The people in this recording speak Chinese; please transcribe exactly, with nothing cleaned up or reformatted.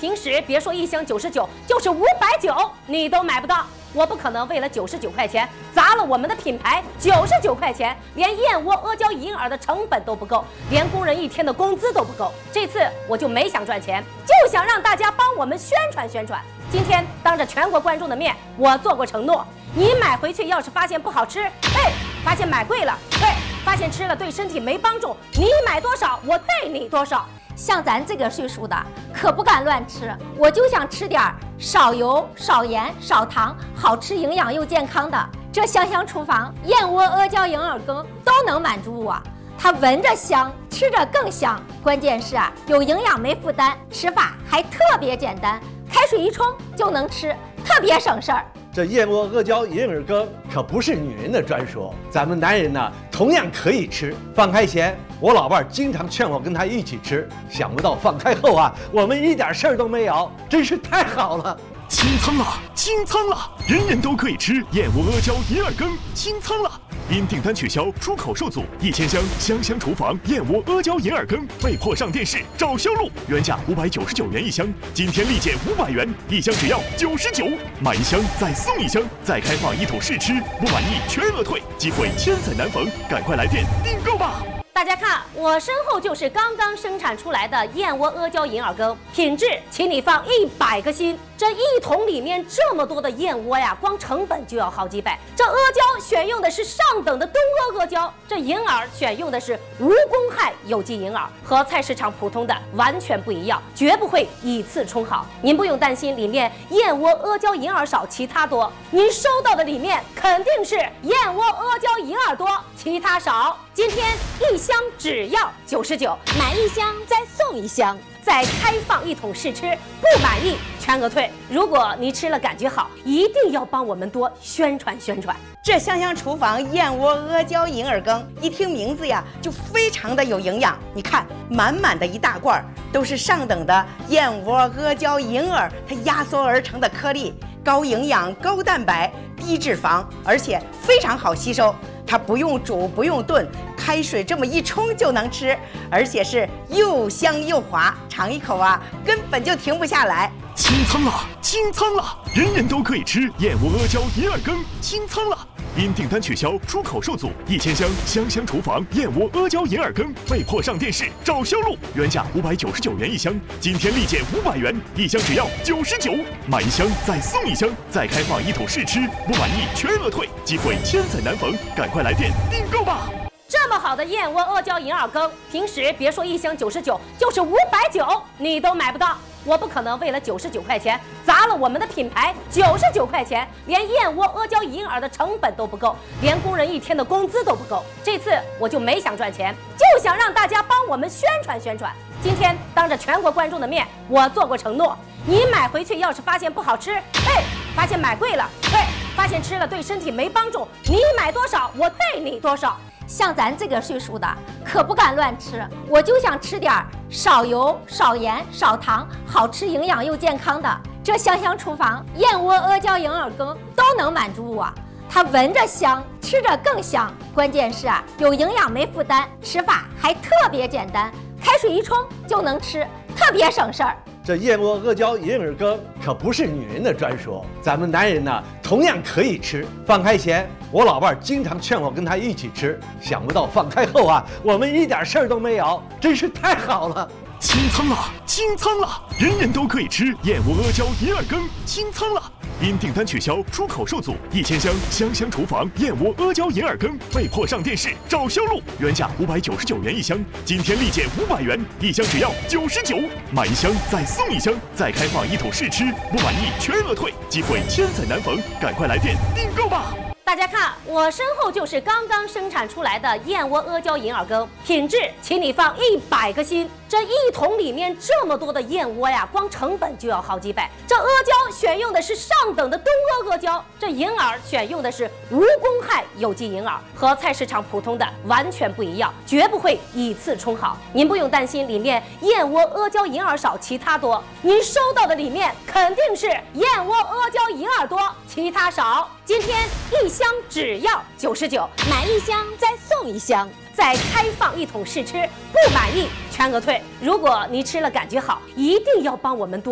平时别说一箱九十九，就是五百九你都买不到。我不可能为了九十九块钱砸了我们的品牌。九十九块钱连燕窝阿胶银耳的成本都不够，连工人一天的工资都不够。这次我就没想赚钱，就想让大家帮我们宣传宣传。今天当着全国观众的面，我做过承诺，你买回去要是发现不好吃，嘿，发现买贵了，嘿，发现吃了对身体没帮助，你买多少我带你多少。 像咱这个岁数的可不敢乱吃，我就想吃点少油少盐少糖，好吃营养又健康的。这香香厨房燕窝阿胶银耳羹都能满足我，它闻着香，吃着更香，关键是啊有营养没负担，吃法还特别简单，开水一冲就能吃，特别省事儿。 这燕窝阿胶银耳羹可不是女人的专属，咱们男人呢同样可以吃。放开前，我老伴儿经常劝我跟他一起吃，想不到放开后啊，我们一点事儿都没有，真是太好了。 清仓了，清仓了，人人都可以吃燕窝阿胶银耳羹，清仓了。因订单取消，出口受阻，一千箱香香厨房燕窝阿胶银耳羹被迫上电视找销路，原价五百九十九元一箱，今天立减五百元，一箱只要九十九，买一箱再送一箱，再开放一桶试吃，不满意全额退，机会千载难逢，赶快来电订购吧！ 大家看，我身后就是刚刚生产出来的燕窝阿胶银耳羹，品质请你放一百个心。这一桶里面这么多的燕窝呀，光成本就要好几百。这阿胶选用的是上等的东阿阿胶，这银耳选用的是无公害有机银耳，和菜市场普通的完全不一样，绝不会以次充好。您不用担心里面燕窝阿胶银耳少，其他多。您收到的里面肯定是燕窝阿胶银耳多，其他少。今天一箱只要九十九， 买一箱再送一箱， 再开放一桶试吃，不满意全额退。如果你吃了感觉好，一定要帮我们多宣传宣传。 这香香厨房燕窝阿胶银耳羹，一听名字呀就非常的有营养。你看，满满的一大罐都是上等的燕窝阿胶银耳，它压缩而成的颗粒，高营养、高蛋白、低脂肪，而且非常好吸收。它不用煮，不用炖，开水这么一冲就能吃，而且是又香又滑，尝一口啊，根本就停不下来。 清仓了，清仓了，人人都可以吃燕窝阿胶银耳羹，清仓了。因订单取消，出口受阻，一千箱香香厨房燕窝阿胶银耳羹被迫上电视找销路，原价五百九十九元一箱，今天立减五百元，一箱只要九十九，买一箱再送一箱，再开放一桶试吃，不满意全额退，机会千载难逢，赶快来电订购吧！ 这么好的燕窝阿胶银耳羹，平时别说一箱九十九，就是五百九你都买不到。我不可能为了九十九块钱砸了我们的品牌。九十九块钱连燕窝阿胶银耳的成本都不够，连工人一天的工资都不够。这次我就没想赚钱，就想让大家帮我们宣传宣传。今天当着全国观众的面，我做过承诺，你买回去要是发现不好吃，嘿，发现买贵了，嘿，发现吃了对身体没帮助，你买多少我带你多少。 像咱这个岁数的可不敢乱吃，我就想吃点少油少盐少糖，好吃营养又健康的。这香香厨房燕窝阿胶银耳羹都能满足我，它闻着香，吃着更香，关键是啊有营养没负担，吃法还特别简单，开水一冲就能吃，特别省事儿。 这燕窝阿胶银耳羹可不是女人的专属，咱们男人呢同样可以吃。放开前，我老伴儿经常劝我跟他一起吃，想不到放开后啊，我们一点事儿都没有，真是太好了。 清仓了，清仓了，人人都可以吃燕窝阿胶银耳羹，清仓了。因订单取消，出口受阻，一千箱香香厨房燕窝阿胶银耳羹被迫上电视找销路，原价五百九十九元一箱，今天立减五百元，一箱只要九十九，买一箱再送一箱，再开放一桶试吃，不满意全额退，机会千载难逢，赶快来电订购吧！ 大家看，我身后就是刚刚生产出来的燕窝阿胶银耳羹，品质请你放一百个心。这一桶里面这么多的燕窝呀，光成本就要好几百。这阿胶选用的是上等的东阿阿胶，这银耳选用的是无公害有机银耳，和菜市场普通的完全不一样，绝不会以次充好。您不用担心里面燕窝阿胶银耳少，其他多。您收到的里面肯定是燕窝阿胶银耳多，其他少。今天一箱只要九十九， 买一箱再送一箱， 再开放一桶试吃，不满意全额退。如果你吃了感觉好，一定要帮我们多